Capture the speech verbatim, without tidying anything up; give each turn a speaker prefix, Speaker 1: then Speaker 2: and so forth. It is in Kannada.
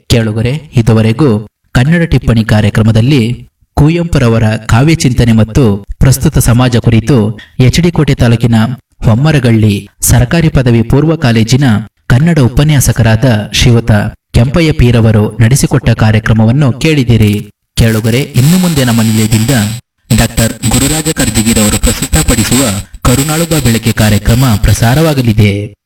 Speaker 1: ಕೇಳುಗರೆ, ಇದುವರೆಗೂ ಕನ್ನಡ ಟಿಪ್ಪಣಿ ಕಾರ್ಯಕ್ರಮದಲ್ಲಿ ಕುವೆಂಪುರವರ ಕಾವ್ಯ ಚಿಂತನೆ ಮತ್ತು ಪ್ರಸ್ತುತ ಸಮಾಜ ಕುರಿತು ಎಚ್ಡಿಕೋಟೆ ತಾಲೂಕಿನ ಹೊಮ್ಮರಗಳ್ಳಿ ಸರ್ಕಾರಿ ಪದವಿ ಪೂರ್ವ ಕಾಲೇಜಿನ ಕನ್ನಡ ಉಪನ್ಯಾಸಕರಾದ ಶ್ರೀಯುತ ಕೆಂಪಯ್ಯ ಪೀರವರು ನಡೆಸಿಕೊಟ್ಟ ಕಾರ್ಯಕ್ರಮವನ್ನು ಕೇಳಿದಿರಿ. ಕೇಳುಗರೆ, ಇನ್ನು ಮುಂದೆ ನಮ್ಮ ನಿಲಯದಿಂದ ಡಾಕ್ಟರ್ ಗುರುರಾಜ ಕರ್ಜಿಗಿರವರು ಪ್ರಸ್ತುತಪಡಿಸುವ ಕರುನಾಳುಬ ಬೆಳಕೆ ಕಾರ್ಯಕ್ರಮ ಪ್ರಸಾರವಾಗಲಿದೆ.